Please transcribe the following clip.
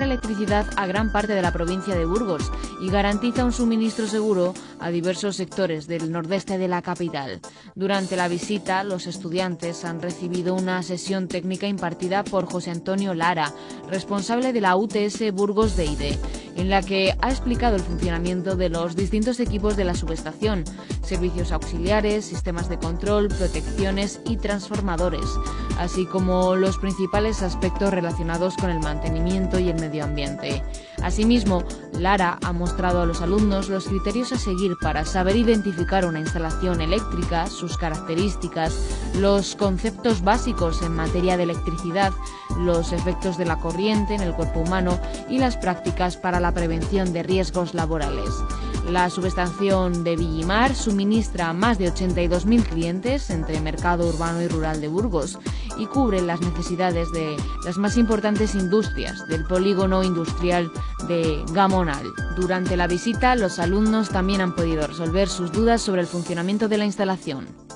electricidad a gran parte de la provincia de Burgos y garantiza un suministro seguro a diversos sectores del nordeste de la capital. Durante la visita, los estudiantes han recibido una sesión técnica impartida por José Antonio Lara, responsable de la UTS Burgos Deide, en la que ha explicado el funcionamiento de los distintos equipos de la subestación, servicios auxiliares, sistemas de control, protecciones y transformadores, así como los principales aspectos relacionados con el mantenimiento y el medio ambiente. Asimismo, Lara ha mostrado a los alumnos los criterios a seguir para saber identificar una instalación eléctrica, sus características, los conceptos básicos en materia de electricidad, los efectos de la corriente en el cuerpo humano y las prácticas para la prevención de riesgos laborales. La subestación de Villimar suministra a más de 82.000 clientes entre mercado urbano y rural de Burgos y cubre las necesidades de las más importantes industrias del polígono industrial de Gamonal. Durante la visita, los alumnos también han podido resolver sus dudas sobre el funcionamiento de la instalación.